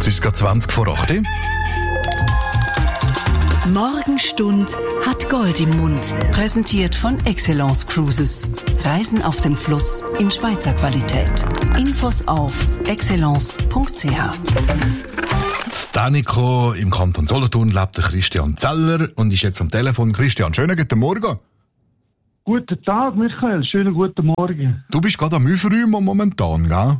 Jetzt ist es gerade 20 vor 8. Morgenstund hat Gold im Mund. Präsentiert von Excellence Cruises. Reisen auf dem Fluss in Schweizer Qualität. Infos auf excellence.ch. Danico im Kanton Solothurn lebt der Christian Zeller und ist jetzt am Telefon. Christian, schönen guten Morgen. Guten Tag, Michael. Schönen guten Morgen. Du bist gerade am Aufräumen momentan, gell?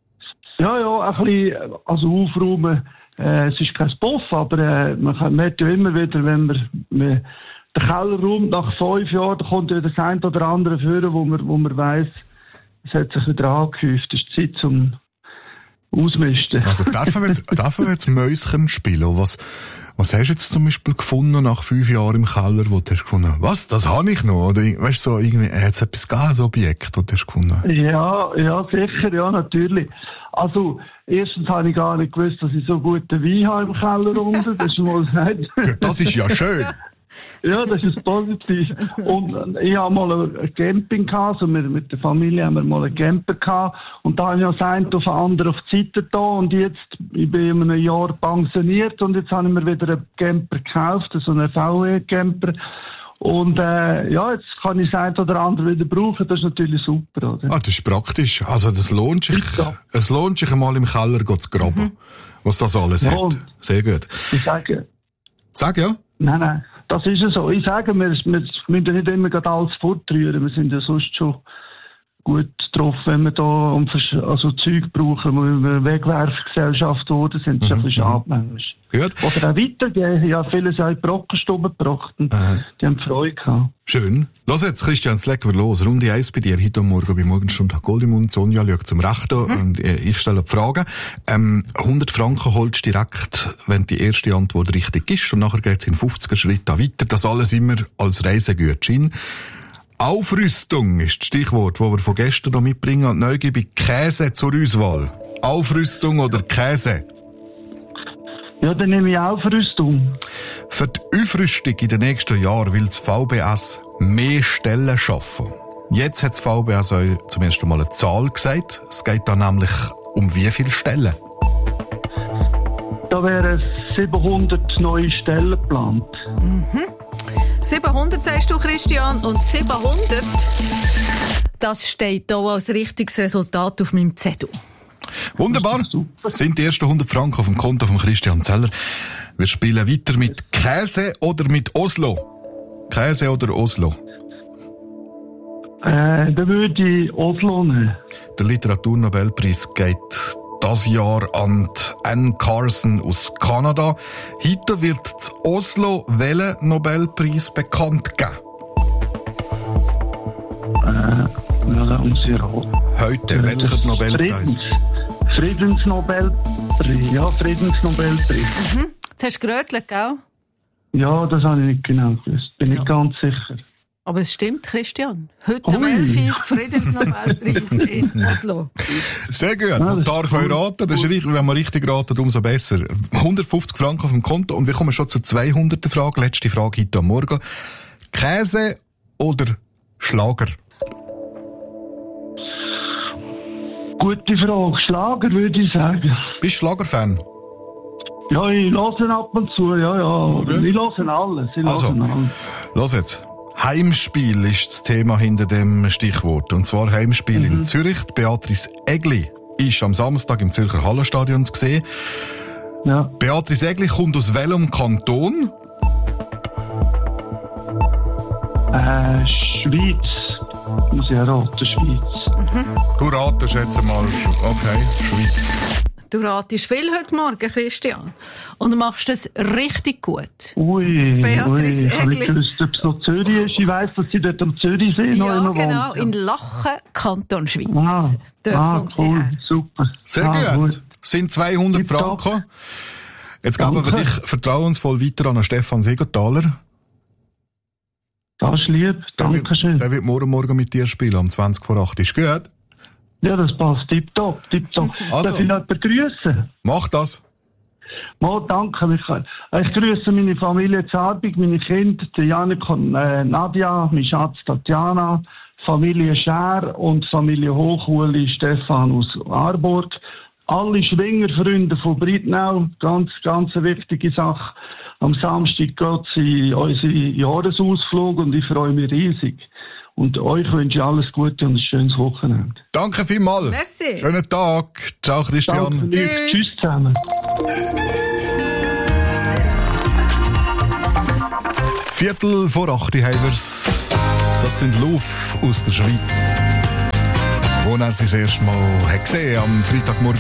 Ja, ein bisschen, also aufräumen. Es ist kein Puff, aber man merkt ja immer wieder, wenn man den Keller räumt nach 5 Jahren, da kommt ja das ein oder andere führen, wo man weiss, es hat sich wieder angehäuft. Es ist Zeit zum Ausmisten. Also dürfen wir jetzt Mäuschen spielen? Was hast du jetzt zum Beispiel gefunden nach 5 Jahren im Keller, wo du hast gefunden, was, das habe ich noch? Oder weißt du, so irgendwie, hat es etwas gegeben, so Objekt, das du hast gefunden? Ja, sicher, ja, natürlich. Also, erstens habe ich gar nicht gewusst, dass ich so guten Wein habe im Keller unten. Das ist mal ja, das ist ja schön. Ja, das ist positiv. Und ich habe mal ein Camping gehabt, also mit der Familie haben wir mal einen Camper gehabt. Und da habe ich ja das eine auf andere auf die Seite da. Und jetzt, ich bin in einem Jahr pensioniert und jetzt habe ich mir wieder einen Camper gekauft, so einen VW-Camper. Und jetzt kann ich das eine oder andere wieder brauchen, das ist natürlich super, oder? Ah, das ist praktisch. Also das lohnt sich. Es lohnt sich einmal im Keller zu graben, was das alles hat. Sehr gut. Ich sage... Sag ja? Nein, das ist ja so. Ich sage, wir müssen ja nicht immer gerade alles fortrühren. Wir sind ja sonst schon gut drauf, wenn wir da Zeug brauchen, wo wir eine Wegwerfgesellschaft geworden sind. Das ist ein bisschen schade manchmal. Gut. Oder auch weitergehen. Ja, viele haben in die Brockenstube gebracht und die haben Freude gehabt. Schön. Lass jetzt, Christian, jetzt legen wir los. Runde 1 bei dir. Heute Morgen bei Morgenstund hat Gold im Mund. Sonja schaut zum Rechten und ich stelle die Frage. 100 Franken holst du direkt, wenn die erste Antwort richtig ist. Und nachher geht es in 50er Schritten weiter. Das alles immer als Reisegutschein. Aufrüstung ist das Stichwort, das wir von gestern noch mitbringen. Und neu gebe ich Käse zur Auswahl. Aufrüstung oder Käse? Ja, dann nehme ich Aufrüstung. Für die Aufrüstung in den nächsten Jahren will das VBS mehr Stellen schaffen. Jetzt hat das VBS euch zum ersten Mal eine Zahl gesagt. Es geht da nämlich um wie viele Stellen? Da wären 700 neue Stellen geplant. 700 sagst du, Christian, und 700, das steht hier als richtiges Resultat auf meinem Zettel. Wunderbar. Sind die ersten 100 Franken auf dem Konto von Christian Zeller. Wir spielen weiter mit Käse oder mit Oslo. Käse oder Oslo? Dann würde ich Oslo nehmen. Der Literaturnobelpreis geht das Jahr an Anne Carson aus Kanada. Heute wird zu Oslo welcher Nobelpreis bekannt geben? Heute, welcher Nobelpreis? Friedensnobelpreis. Ja, Friedensnobelpreis. Jetzt hast du gerötelt, gell? Ja, das habe ich nicht genau gewusst. Bin nicht ganz sicher. Aber es stimmt, Christian. Heute am 11. Friedensnobelpreis in Oslo. Sehr gut. Man darf euch raten. Das ist richtig, wenn man richtig raten, umso besser. 150 Franken auf dem Konto. Und wir kommen schon zur 200. Frage. Letzte Frage heute am Morgen. Käse oder Schlager? Gute Frage. Schlager würde ich sagen. Bist du Schlagerfan? Ja, ich höre ab und zu. Ja. Okay. Ich höre alles. Los jetzt. Heimspiel ist das Thema hinter dem Stichwort. Und zwar Heimspiel in Zürich. Beatrice Egli ist am Samstag im Zürcher Hallenstadion zu sehen. Ja. Beatrice Egli kommt aus welchem Kanton? Schweiz. Muss ich raten, Schweiz. Du ratest jetzt mal. Okay, Schweiz. Du ratest viel heute Morgen, Christian. Und du machst es richtig gut. Ui, Beatrice ich habe Egli. nicht gewusst, ob es noch Zürich ist. Ich weiss, dass sie dort am Zürichsee Ja, noch genau, wohnt. in Lachen, Kanton Schweiz. Dort kommt sie cool, her. super. Sehr gut. Sind 200 Franken. Jetzt geben wir dich vertrauensvoll weiter an Stefan Siegenthaler. Das ist lieb, danke schön. Der wird morgen mit dir spielen, um 20 vor 8. Ist gut? Ja, das passt, tipptopp. Also. Darf ich noch jemanden grüssen? Mach das. Mal, danke, Michael. Ich grüße meine Familie Zarbig, meine Kinder, Janik und Nadja, mein Schatz Tatjana, Familie Schär und Familie Hochuli Stefan aus Aarburg. alle Schwingerfreunde von Breitnau, ganz eine wichtige Sache. Am Samstag geht es in unseren Jahresausflug und ich freue mich riesig. Und euch wünsche ich alles Gute und ein schönes Wochenende. Danke vielmals. Merci. Schönen Tag. Ciao, Christian. Danke, Tschüss zusammen. 7:45 haben wir's. Das sind Luf aus der Schweiz. Wo er sie das erste Mal gesehen am Freitagmorgen.